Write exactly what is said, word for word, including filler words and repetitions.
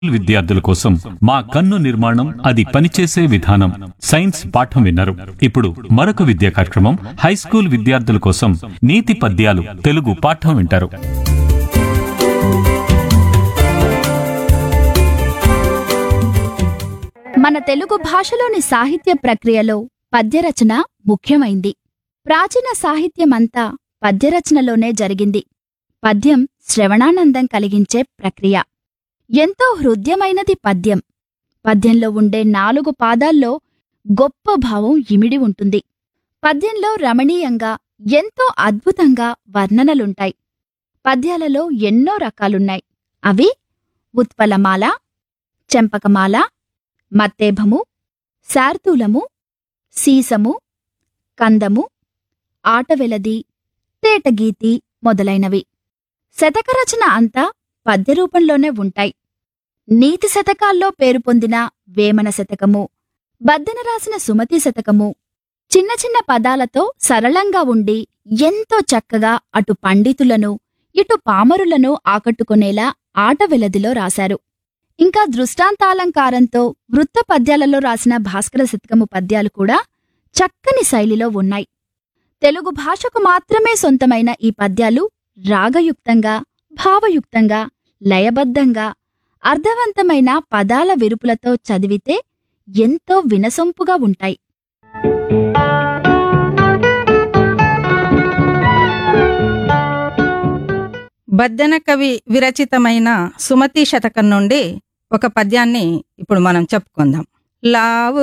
విద్యార్థుల కోసం మా కన్ను నిర్మాణం అది పనిచేసే విధానం సైన్స్ పాఠం విన్నారు. ఇప్పుడు మరొక విద్యా కార్యక్రమం హై స్కూల్ విద్యార్థుల కోసం నీతి పద్యాలు తెలుగు పాఠం వింటారు. మన తెలుగు భాషలోని సాహిత్య ప్రక్రియలో పద్యరచన ముఖ్యమైంది. ప్రాచీన సాహిత్యమంతా పద్యరచనలోనే జరిగింది. పద్యం శ్రవణానందం కలిగించే ప్రక్రియ. ఎంతో హృద్యమైనది పద్యం. పద్యంలో ఉండే నాలుగు పాదాల్లో గొప్ప భావం ఇమిడి ఉంటుంది. పద్యంలో రమణీయంగా ఎంతో అద్భుతంగా వర్ణనలుంటాయి. పద్యాలలో ఎన్నో రకాలున్నాయి. అవి ఉత్పలమాల, చెంపకమాల, మత్తేభము, శార్దూలము, సీసము, కందము, ఆటవెలది, తేటగీతి మొదలైనవి. శతకరచన అంతా పద్యరూపంలోనే ఉంటాయి. నీతి శతకాల్లో పేరు పొందిన వేమన శతకము, బద్దెన రాసిన సుమతి శతకము చిన్న చిన్న పదాలతో సరళంగా ఉండి ఎంతో చక్కగా అటు పండితులను ఇటు పామరులను ఆకట్టుకునేలా ఆటవెలదిలో రాశారు. ఇంకా దృష్టాంతాలంకారంతో వృత్త పద్యాలలో రాసిన భాస్కర శతకము పద్యాలు కూడా చక్కని శైలిలో ఉన్నాయి. తెలుగు భాషకు మాత్రమే సొంతమైన ఈ పద్యాలు రాగయుక్తంగా, భావయుక్తంగా, లయబద్ధంగా, అర్థవంతమైన పదాల విరుపులతో చదివితే ఎంతో వినసొంపుగా ఉంటాయి. బద్దెన కవి విరచితమైన సుమతి శతకం నుండి ఒక పద్యాన్ని ఇప్పుడు మనం చెప్పుకుందాం. లావు